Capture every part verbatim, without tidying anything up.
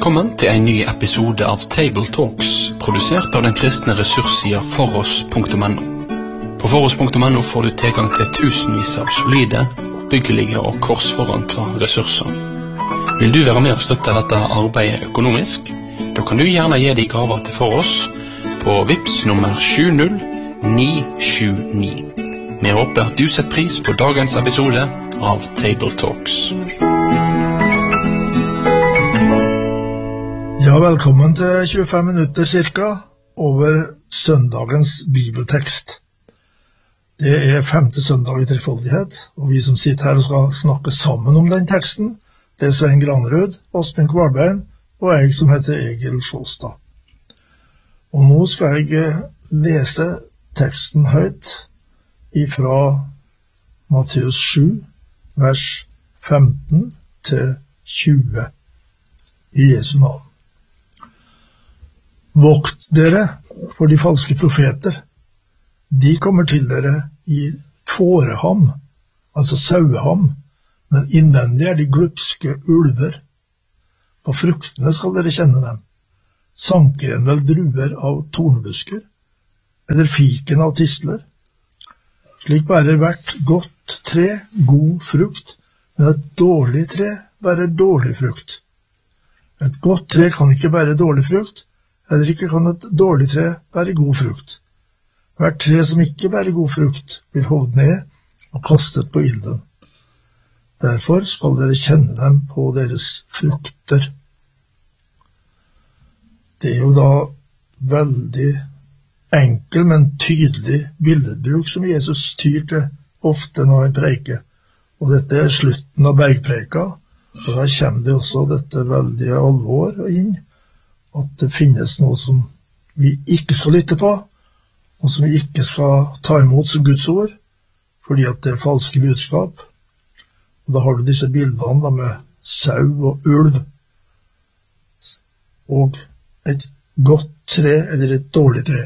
Velkommen til en ny episode av Table Talks, produsert av den kristne ressurssida foross punktum no. På foross punktum no får du tilgang til tusenvis av solide, oppbyggelige og korsforankra ressurser. Vil du være med og støtte dette arbeidet økonomisk? Da kan du gjerne gi deg gaver til Foross på Vips nummer sju null ni sju ni. Vi håper at du setter pris på dagens episode av Table Talks. Ja, velkommen til tjuefem minutter cirka over søndagens bibeltekst. Det er femte søndag i trefoldighet, og vi som sitter her og skal snakke sammen om den teksten, det er Svein Granerud, Asbjørn Kvalbein og jeg som heter Egil Sjåstad. Og nå skal jeg lese teksten høyt ifra Matteus sju, vers femten til tjue i Jesu navn. Vokt dere for de falske profeter. De kommer til dere i fåreham, altså saueham, men innvendig er de glupske ulver. På fruktene skal dere kjenne dem. Sanker en vel druer av tornbusker, eller fiken av tisler? Slik bærer hvert godt tre god frukt, men et dårlig tre bærer dårlig frukt. Et godt tre kan ikke bære dårlig frukt, eller ikke kan et dårlig tre bære god frukt. Hvert tre som ikke bærer god frukt blir hogd ned og kastet på ilden. Derfor skal dere kjenne dem på deres frukter. Det er jo da veldig enkel, men tydelig billedbruk som Jesus tyr til ofte når han preiker. Og dette er slutten av bergpreika, og da kommer det også dette veldige alvor inn, at det finnes noe som vi ikke skal lytte på, og som vi ikke skal ta imot som Guds ord, fordi at det er falske budskap. Og da har du disse bildene da, med sau og ulv, og et godt tre eller et dårlig tre.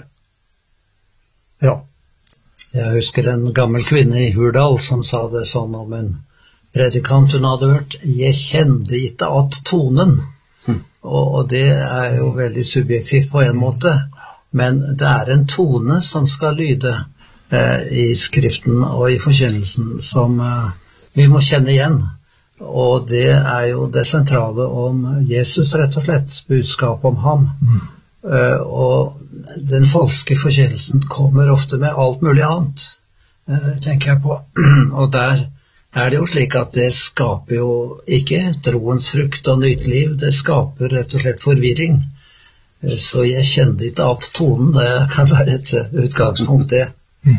Ja. Jeg husker en gammel kvinne i Hurdal som sa det sånn om en predikant hun hadde hørt: «Jeg kjente ikke at tonen». Hm. Og, og det er jo veldig subjektivt på en måte, men det er en tone som skal lyde eh, i skriften og i forkynnelsen som eh, vi må kjenne igjen. Og det er jo det sentrale om Jesus, rett og slett, budskap om ham. Mm. Uh, og den falske forkynnelsen kommer ofte med alt mulig annet, uh, tenker jeg på. Og der er det jo slik at det skaper jo ikke troens frukt og nytt liv, det skaper rett og slett forvirring. Uh, så jeg kjenner ikke at tonen, det kan være et utgangspunkt det. Mm.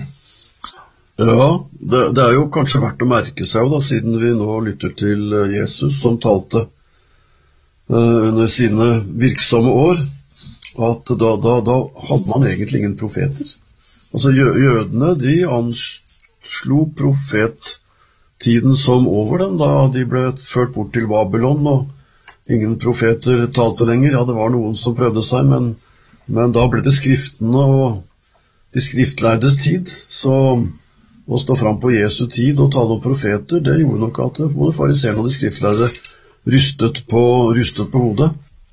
Ja, det, det er jo kanskje verdt å merke seg da, siden vi nå lytter til Jesus som talte uh, under sine virksomme år, at da, da, da hadde man egentlig ingen profeter. Altså jødene, de anslo profettiden som over dem, da de ble ført bort til Babylon, og ingen profeter talte lenger. Ja, det var noen som prøvde seg, men, men da ble det skriftene og de skriftlærdes tid, så å stå fram på Jesu tid og tale om profeter, det gjorde nok at både fariseerne og de skriftlærde rystet på, rystet på hodet.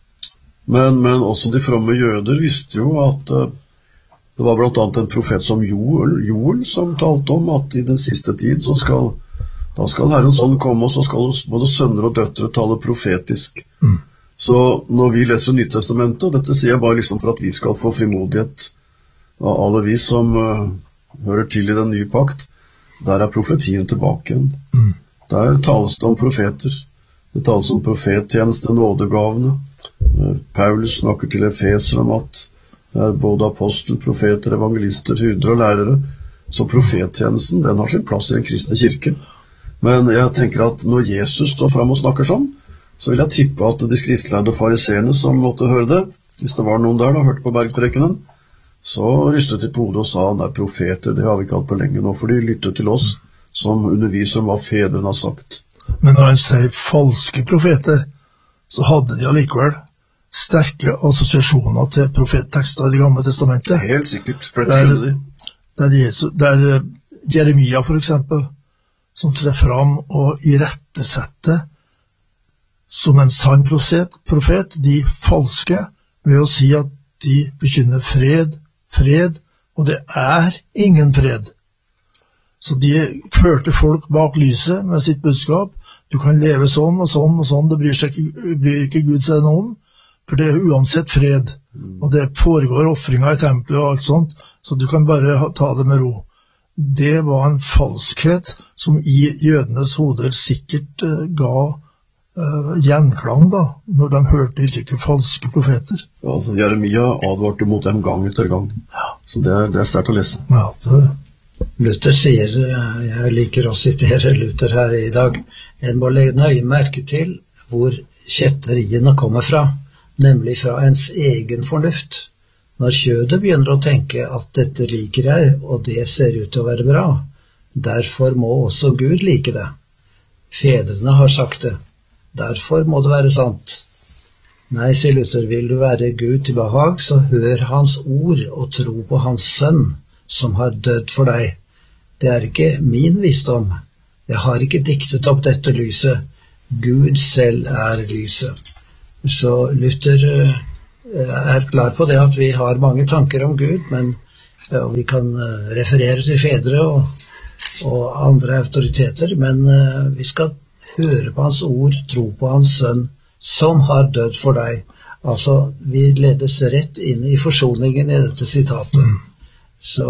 Men, men også de fromme jøder visste jo at uh, det var blant annet en profet som Joel, Joel som talte om at i den siste tid så skal, da skal Herrens ånd komme, og så skal både sønner og døtre tale profetisk. Mm. Så når vi leser Nytestamentet, og dette sier jeg bare liksom for at vi skal få frimodighet av alle vi som uh, hører til i den nye pakt, der er profetien tilbake igjen. Mm. Der tales det om profeter. Det tales om profettjeneste, nådegavene. Paulus snakker til Efeser om at det er både apostel, profeter, evangelister, hyrder og lærere. Så profettjenesten, den har sin plass i den kristne kirke. Men jeg tenker at når Jesus står frem og snakker sånn, så vil jeg tippe at de skriftlærde fariseerne som måtte høre det, hvis det var noen der da, hørte på bergprekenen, så rystet de på hodet og sa, nei, profeter, det har vi ikke hatt på lenge nå, for de lyttet til oss som underviser om hva fedren har sagt. Men når han sier falske profeter, så hadde de allikevel sterke assosiasjoner til profettekster i det gamle testamentet. Helt sikkert, for det der, der, Jesus, der Jeremia for eksempel, som trer fram og irettesetter som en sann profet, profet, de falske, ved å si at de bekynner fred, fred, og det er ingen fred. Så de førte folk bak lyset med sitt budskap. Du kan leve sånn og sånn og sånn, det bryr, seg ikke, bryr ikke Gud seg noe om, for det er uansett fred. Og det foregår offringer i tempelet og alt sånt, så du kan bare ta det med ro. Det var en falskhet som i jødenes hoder sikkert uh, ga uh, gjenklang da, når de hørte uttrykket falske profeter. Ja, altså Jeremia advarte mot dem gang etter gang. Ja. Så det er, det er sterkt å lese. Ja, det Luther sier, jeg liker å sitere Luther her i dag, en må legge nøye merke til hvor kjetteriene kommer fra, nemlig fra ens egen fornuft. Når kjødet begynner å tenke at dette liker jeg, og det ser ut til å være bra, derfor må også Gud like det. Fedrene har sagt det, derfor må det være sant. Nei, sier Luther, vil du være Gud til behag, så hør hans ord og tro på hans sønn, som har dødd for deg. Det er ikke min visdom. Jeg har ikke diktet opp dette lyset. Gud selv er lyset. Så Luther er klar på det at vi har mange tanker om Gud, men ja, vi kan referere til fedre og, og andre autoriteter, men vi skal høre på hans ord, tro på hans sønn, som har dødd for deg. Altså, vi ledes rett inn i forsoningen i dette sitatet. Så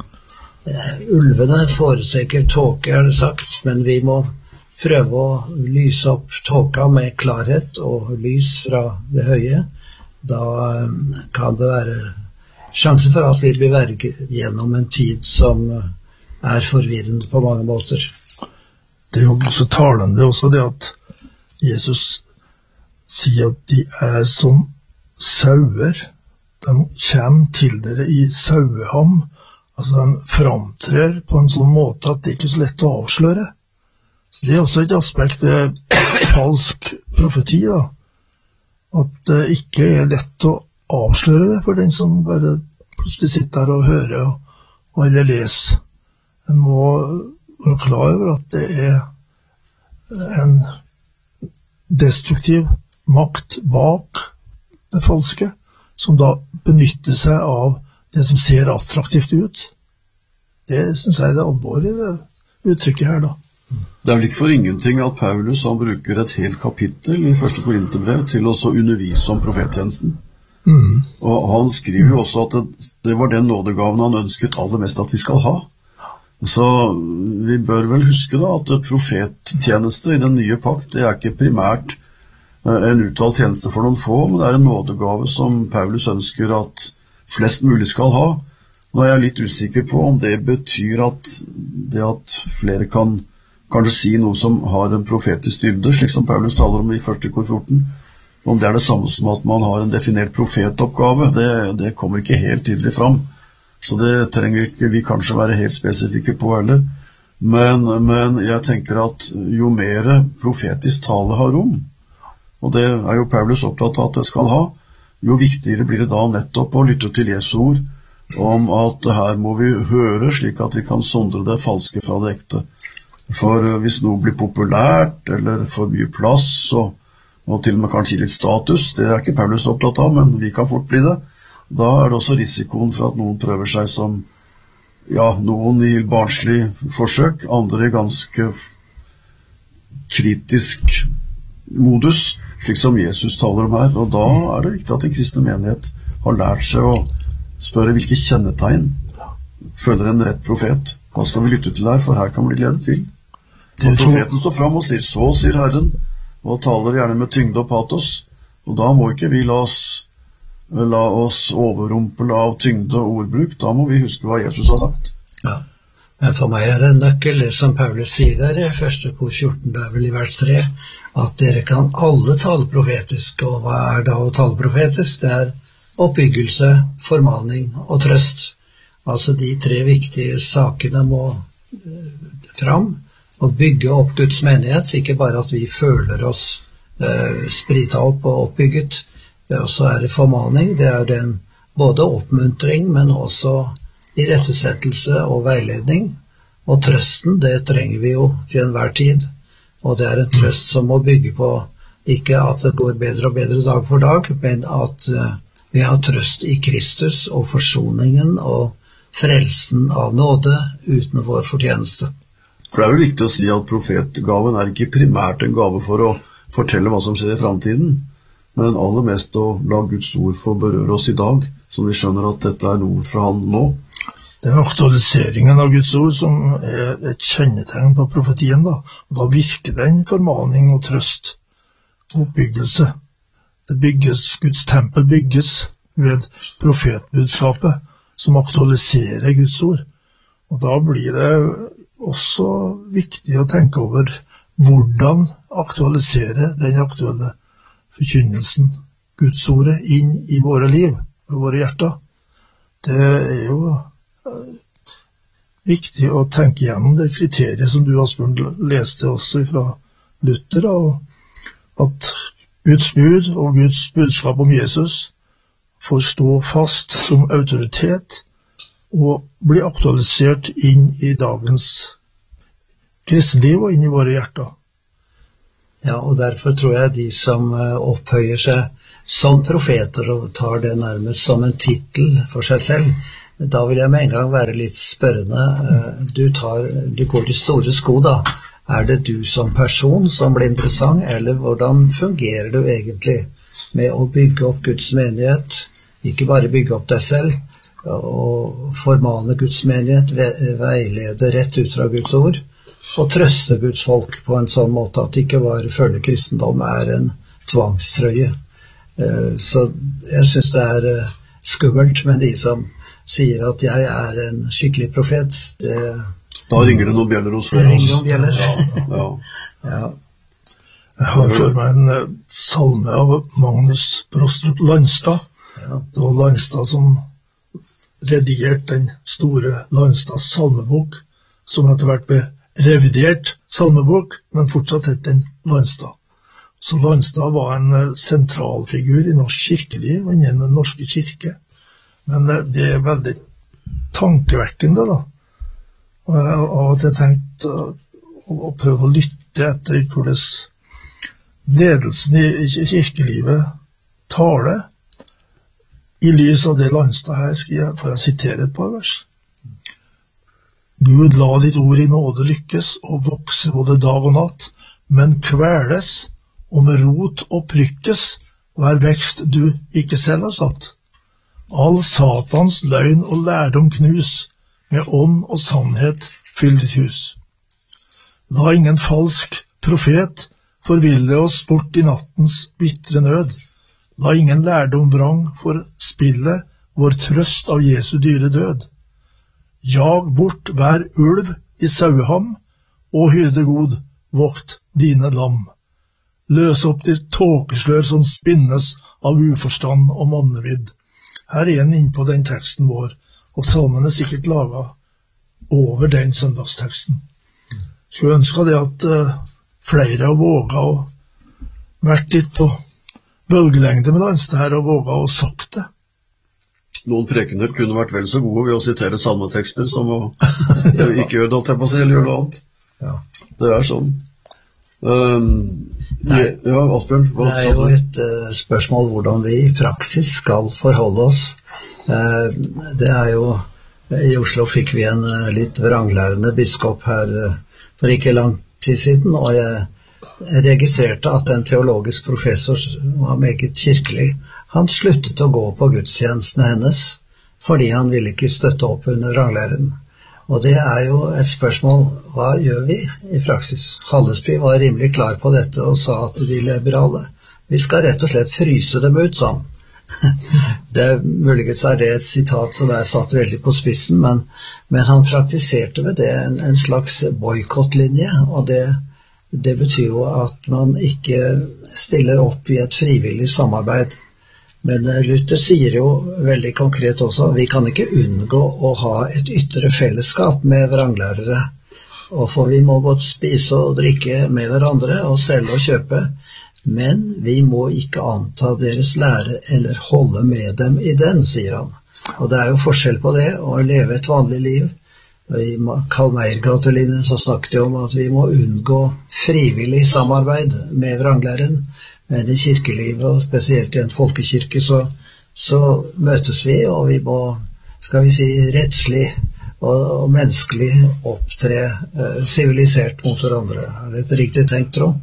eh, ulvene foretrekker tåke, er det sagt, men vi må prøve å lyse opp tåka med klarhet og lys fra det høye. Da eh, kan det være sjanse for at vi blir verget gjennom en tid som er forvirrende på mange måter. Det er jo også talende også det at Jesus sier at de er som sauer. De kommer til dere i saueham, altså de framtrer på en sånn måte at det ikke er så lett å avsløre. Så det er også et aspekt ved falsk profeti, da. At det ikke er lett å avsløre det for den som bare plutselig sitter der og hører og, og eller leser. En må være klar over at det er en destruktiv makt bak det falske, som da benytter seg av det som ser attraktivt ut. Det synes jeg er det alvorlige det uttrykket her da. Det er vel ikke for ingenting at Paulus han bruker et helt kapittel i første Korinterbrev til å undervise om profettjenesten. Mm. Og han skriver jo også at det, det var den nådegaven han ønsket aller mest at vi skal ha. Så vi bør vel huske da at profettjeneste i den nye pakt, det er ikke primært en utvalgt tjeneste for noen få, men det er en nådegave som Paulus ønsker at flest mulig skal ha. Nå er jeg litt usikker på om det betyr at det at flere kan kanskje si noe som har en profetisk dybde, slik som Paulus taler om i første kor fjorten, om det er det samme som at man har en definert profetoppgave, det, det kommer ikke helt tydelig fram. Så det trenger ikke vi kanskje være helt spesifikke på heller. Men, men jeg tenker at jo mer profetisk tale har rom, og det er jo Paulus opptatt av at det skal ha, jo viktigere blir det da nettopp å lytte til Jesu ord, om at her må vi høre slik at vi kan sondre det falske fra det ekte. For hvis noe blir populært, eller får mye plass, og, og til og med kanskje litt status, det er ikke Paulus opptatt av, men vi kan fort bli det, da er det også risikoen for at noen prøver seg som, ja, noen i barnslig forsøk, andre i ganske kritisk modus, slik som Jesus taler om her, og da er det viktig at en kristne menighet har lært seg å spørre hvilke kjennetegn føler en rett profet. Hva skal vi lytte til her, for her kan bli gledet til. Og profeten står frem og sier, så sier Herren, og taler gjerne med tyngde og patos, og da må ikke vi la oss, la oss overrumple av tyngde og ordbruk, da må vi huske hva Jesus har sagt. Ja, men for meg er det en nøkkel, det som Paulus sier der i første kor fjorten, det er vel i vers tre, at dere kan alle tale profetisk, og hva er da å tale profetisk? Det er oppbyggelse, formaning og trøst. Altså de tre viktige sakene må fram, og bygge opp Guds menighet, ikke bare at vi føler oss eh, sprita opp og oppbygget. Og så er det formaning, det er den både oppmuntring, men også irettesettelse og veiledning. Og trøsten, det trenger vi jo til enhver tid. Og det er en trøst som må bygge på Ikke at det går bedre og bedre dag for dag, men at uh, vi har trøst i Kristus og forsoningen og frelsen av nåde uten vår fortjeneste. For det er jo viktig å si at profetgaven er ikke primært en gave for å fortelle hva som skjer i fremtiden, men aller mest å la Guds ord få berøre oss i dag, så vi skjønner at dette er noe fra han nå. Det er aktualiseringen av Guds ord som er et kjennetegn på profetien. Da, da virker det en formaning og trøst og oppbyggelse. Det bygges, Guds tempel bygges ved profetbudskapet som aktualiserer Guds ord. Og da blir det også viktig å tenke over hvordan aktualisere den aktuelle forkynnelsen, Guds ordet, inn i våre liv og våre hjerter. Det er jo viktig å tenke gjennom det kriteriet som du, Asbjørn, leste også fra Luther, og at Guds bud og Guds budskap om Jesus får stå fast som autoritet og bli aktualisert inn i dagens kristenliv og inn i våre hjerter. Ja, og derfor tror jeg de som opphøyer seg som profeter og tar det nærmest som en titel for seg selv, da vil jeg med en gang være litt spørrende. Du, tar, du går til store sko da. Er det du som person som blir interessant, eller hvordan fungerer du egentlig med å bygge opp Guds menighet? Ikke bare bygge opp deg selv, og formane Guds menighet, veilede rett ut fra Guds ord, og trøste Guds folk på en sånn måte at ikke bare følge kristendom er en tvangstrøye. Så jeg synes det er skummelt med de som sier at jeg er en skikkelig profet. Det, da ringer det noen bjeller hos oss. Det ringer noen bjeller. Ja, ja. Ja. Jeg har for meg en uh, salme av Magnus Brostrup Landstad. Ja. Det var Landstad som redigerte den store Landstads salmebok, som etter hvert ble revidert salmebok, men fortsatt het den Landstad. Så Landstad var en uh, sentralfigur i norsk kirkeliv og innen den norske kirke. Men det er veldig tankevekkende da. Og jeg har alltid tenkt å, å prøve å lytte etter hvordan ledelsen i kirkelivet taler i lys av det Landstad her skriver, for å sitere et par vers. Gud, la ditt ord i nåde lykkes og vokse både dag og natt, men kveles og med rot og prykkes hver vekst du ikke selv har satt. All Satans løgn og lærdom knus, med ånd og sannhet fyll ditt hus. La ingen falsk profet forville oss bort i nattens bittre nød. La ingen lærdom vrang forspille vår trøst av Jesu dyre død. Jag bort hver ulv i saueham, og hyrde god, vokt dine lam. Løs opp ditt tåkeslør som spinnes av uforstand og mannevidd. Her er en inn på den teksten vår, og salmen er sikkert laget over den søndagsteksten. Skulle ønske det at uh, flere har våget å vært litt på bølgelengde med Landstad her og våget å sagt det. Noen prekener kunne vært vel så gode ved å sitere salmetekster som å ja. ikke gjøre det, holdt jeg på å si, eller gjøre noe annet. Ja. Det er sånn. Um, Nei, ja, Asbjørn, hva det er jo et uh, spørsmål hvordan vi i praksis skal forholde oss. Uh, det er jo, i Oslo fikk vi en uh, litt vranglærende biskop her uh, for ikke lang tid siden, og jeg registrerte at en teologisk professor var meget kirkelig. Han sluttet å gå på gudstjenestene hennes, fordi han ville ikke støtte opp under vranglæren. Og det er jo et spørsmål, hva gjør vi i praksis? Hallesby var rimelig klar på dette og sa at de liberale, vi skal rett og slett fryse dem ut, sa han. Det er muligens er det et sitat som er satt veldig på spissen, men, men han praktiserte med det en, en slags boykottlinje, og det, det betyr jo at man ikke stiller opp i et frivillig samarbeid. Men Luther sier jo veldig konkret også, vi kan ikke unngå å ha et ytre fellesskap med vranglærere, og for vi må både spise og drikke med hverandre og selge og kjøpe, men vi må ikke anta deres lære eller holde med dem i den, sier han. Og det er jo forskjell på det, å leve et vanlig liv. I Karl Meyer-gatelinjen så snakket jeg om at vi må unngå frivillig samarbeid med vranglæren, Men i kirkelivet, og spesielt i en folkekirke, så, så møtes vi, og vi må, skal vi si, rettslig og, og menneskelig opptre sivilisert mot hverandre. Er det et riktig tenkt, tro?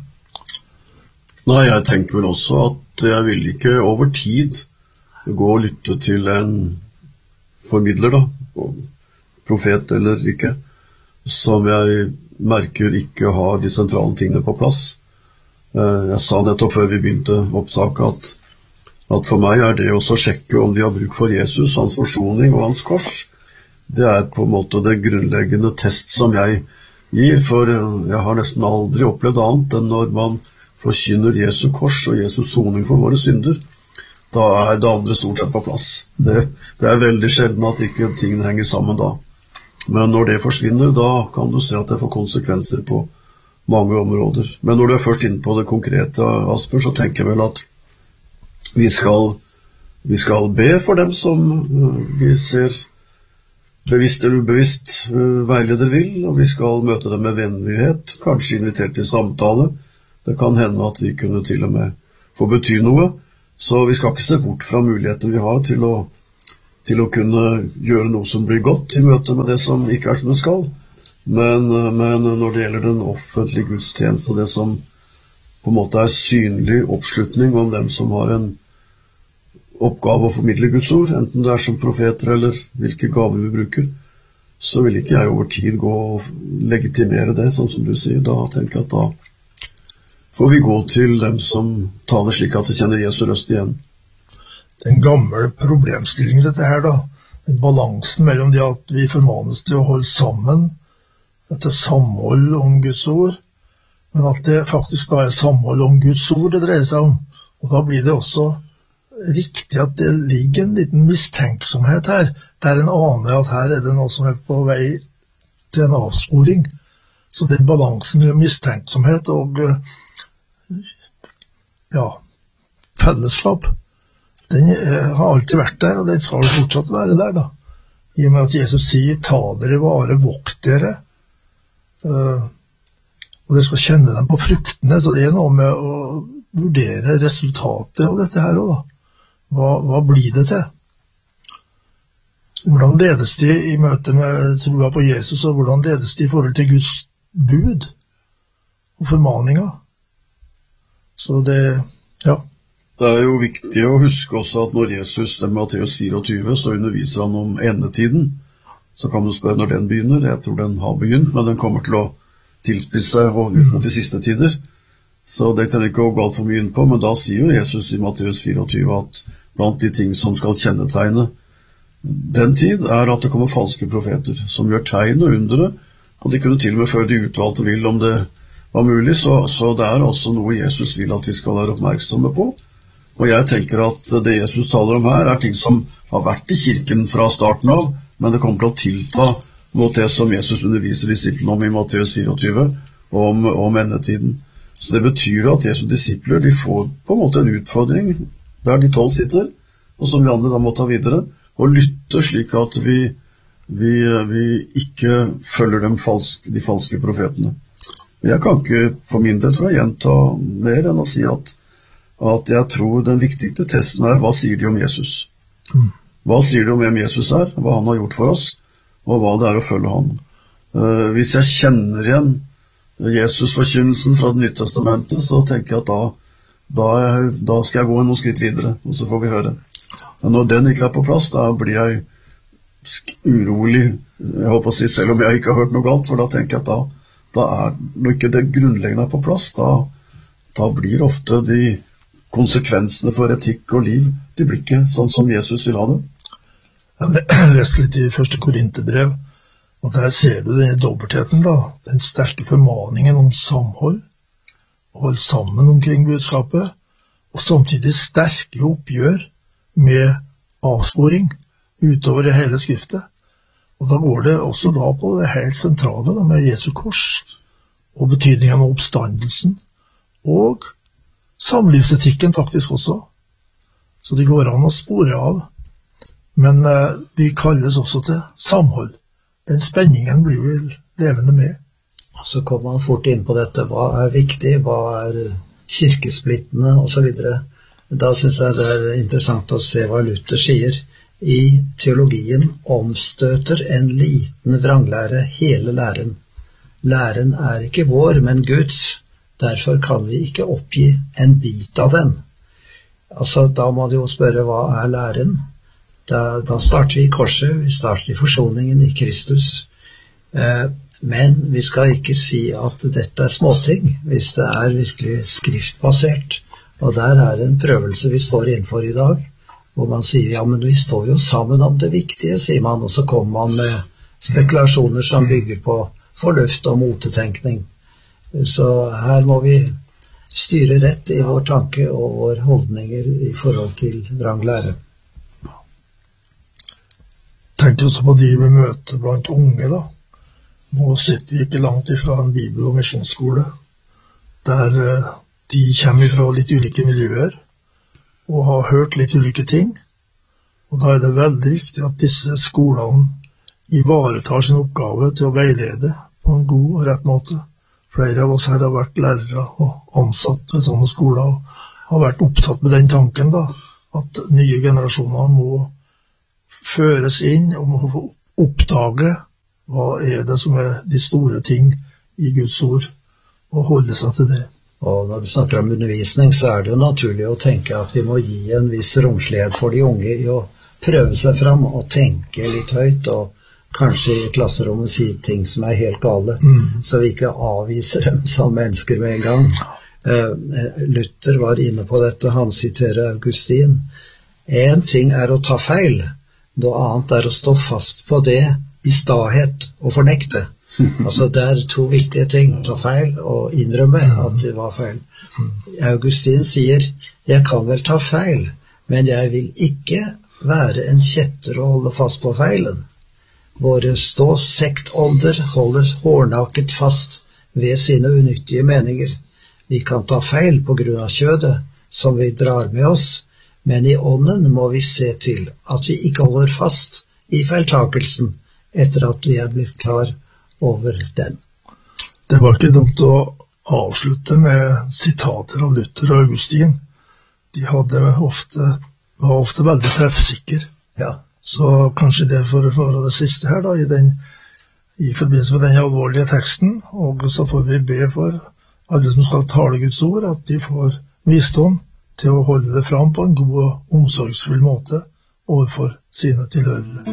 Nei, jeg tenker vel også at jeg vil ikke over tid gå og lytte til en formidler da, profet eller ikke, som jeg merker ikke har de sentrale tingene på plass. Jeg sa nettopp før vi begynte opptaket at, at for meg er det også å sjekke om de har bruk for Jesus, hans forsoning og hans kors. Det er på en måte det grunnleggende test som jeg gir, for jeg har nesten aldri opplevd annet enn når man forkynner Jesu kors og Jesus soning for våre synder, da er det andre stort sett på plass. Det, det er veldig sjelden at ikke tingene henger sammen da. Men når det forsvinner, da kan du se at det får konsekvenser på mange områder. Men når du er først inne på det konkrete, Asper, så tenker jeg vel at vi skal, vi skal be for dem som vi ser bevisst eller ubevisst veileder vil, og vi skal møte dem med vennlighet, kanskje invitert til samtale. Det kan hende at vi kunne til og med få bety noe, så vi skal ikke se bort fra muligheten vi har til å, til å kunne gjøre noe som blir godt i møte med det som ikke er som det skal. Men, men når det gjelder den offentlige gudstjeneste, og det som på en måte er synlig oppslutning om dem som har en oppgave å formidle Guds ord, enten det er som profeter eller hvilke gaver vi bruker, så vil ikke jeg over tid gå og legitimere det, sånn som du sier. Da tenker jeg at da får vi gå til dem som taler slik at de kjenner Jesu røst igjen. Den gamle problemstillingen dette her da, balansen mellom det at vi formanes til å holde sammen, dette samhold om Guds ord, men at det faktisk da er samhold om Guds ord det dreier seg om. Og da blir det også riktig at det ligger en liten mistenksomhet her, der en aner at her er det noe som er på vei til en avsporing. Så den balansen mellom mistenksomhet og ja, fellesskap, den er, har alltid vært der, og den skal fortsatt være der da. I og med at Jesus sier, ta dere vare, vokt dere, uh, og dere skal kjenne dem på fruktene, så det er noe med å vurdere resultatet av dette her også da. Hva, hva blir det til? Hvordan ledes de i møte med troa på Jesus, og hvordan ledes de i forhold til Guds bud og formaninger? Så det, ja. Det er jo viktig å huske også at når Jesus, det er Matteus fireogtyve, så underviser han om endetiden. Så kan du spørre når den begynner. Jeg tror den har begynt, men den kommer til å tilspisse seg og ut mot de siste tider. Så det trenger ikke å gå alt for mye inn på, men da sier jo Jesus i Matteus fireogtyve at blant de ting som skal kjennetegne den tid er at det kommer falske profeter som gjør tegn og undere, og de kunne til og med før de utvalgte vil om det var mulig, så, så det er altså noe Jesus vil at vi skal være oppmerksomme på. Og jeg tenker at det Jesus taler om her er ting som har vært i kirken fra starten av, men det kommer til å tilta mot det som Jesus underviser disiplene om i Matteus fireogtyve, om, om endetiden. Så det betyr at Jesu disipler, de får på en måte en utfordring der de tolv sitter, og som vi andre da må ta videre, og lytte slik at vi, vi, vi ikke følger dem falsk, de falske profetene. Jeg kan ikke for min del tror jeg gjenta mer enn å si at, at jeg tror den viktigste testen er hva sier de om Jesus. Hva sier de om hvem Jesus er, hva han har gjort for oss, og hva det er å følge han. Uh, hvis jeg kjenner igjen Jesus-forkynnelsen fra det nye testamentet, så tenker jeg at da, da, da skal jeg gå noen skritt videre, og så får vi høre. Men når den ikke er på plass, da blir jeg urolig, jeg håper å si, selv om jeg ikke har hørt noe galt, for da tenker jeg at da Da er, når ikke det grunnleggende er på plass, da, da blir ofte de konsekvensene for etikk og liv, de blir ikke sånn som Jesus vil ha det. Jeg leste litt i første Korinterbrev, og der ser du denne dobbeltheten da, den sterke formaningen om samhold, å holde sammen omkring budskapet, og samtidig sterke oppgjør med avsporing utover det hele skriftet. Og da går det også da på det helt sentrale da, med Jesu kors, og betydningen av oppstandelsen, og samlivsetikken faktisk også. Så det går an å spore av. Men eh, vi kalles også til samhold. Den spenningen blir vi levende med. Så kommer man fort inn på dette. Hva er viktig? Hva er kirkesplittene og så videre. Da synes jeg det er interessant å se hva Luther sier. I teologien omstøter en liten vranglære hele læren. Læren er ikke vår, men Guds. Derfor kan vi ikke oppgi en bit av den. Altså, da må du jo spørre, hva er læren? Da, da starter vi i korset, vi starter i forsoningen i Kristus. Eh, men vi skal ikke si at dette er småting, hvis det er virkelig skriftbasert. Og der er en prøvelse vi står innenfor i dag, hvor man sier, ja, men vi står jo sammen om det viktige, sier man, og så kommer man med spekulasjoner som bygger på fornuft og motetenkning. Så her må vi styre rett i vår tanke og vår holdninger i forhold til vranglære. Tenk også på de vi møter blant unge da. Nå sitter vi ikke langt ifra en bibel- og misjonsskole, der de kommer fra litt ulike miljøer, og har hørt litt ulike ting, og da er det veldig viktig at disse skolene ivaretar sin oppgave til å veilede på en god og rett måte. Flere av oss her har vært lærere og ansatt ved sånne skoler, og har vært opptatt med den tanken da, at nye generasjoner må føres inn og må få oppdage hva er det som er de store ting i Guds ord, og holde seg til det. Og når du snakker om undervisning, så er det jo naturlig å tenke at vi må gi en viss romslighet for de unge i å prøve seg fram og tenke litt høyt, og kanskje i klasserommet si ting som er helt gale, mm. så vi ikke avviser dem som mennesker med en gang. Uh, Luther var inne på dette, han siterer Augustin. En ting er å ta feil, noe annet er å stå fast på det i stahet og fornekte. Altså det er to viktige ting, ta feil og innrømme at det var feil. Augustin sier, jeg kan vel ta feil, men jeg vil ikke være en kjetter og holde fast på feilen. Våre ståsektålder holder hårnaket fast ved sine unyttige meninger. Vi kan ta feil på grunn av kjødet, som vi drar med oss, men i ånden må vi se til at vi ikke holder fast i feiltakelsen etter at vi er blitt klar over den. Det var ikke dumt å avslutte med sitater av Luther og Augustin. De hadde ofte, var ofte veldig treffsikre. Ja. Så kanskje det får være det siste her da, i, den, i forbindelse med den alvorlige teksten, og så får vi be for alle som skal tale Guds ord, at de får visdom til å holde det fram på en god og omsorgsfull måte overfor sine tilhørere.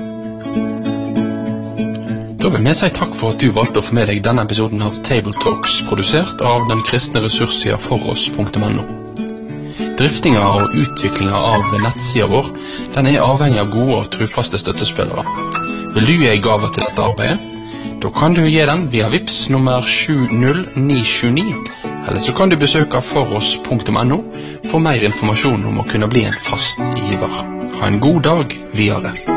Da vil vi si takk for at du valgte å få med deg denne episoden av Table Talks, produsert av den kristne ressurssida foros punktum no. Driftinga og utviklinga av nettsida vår, den er avhengig av gode og trufaste støttespillere. Vil du gi en gave til dette arbeidet? Da kan du gi den via Vips nummer sju null ni sju ni, eller så kan du besøke foros punktum no for mer informasjon om å kunne bli en fast giver. Ha en god dag videre.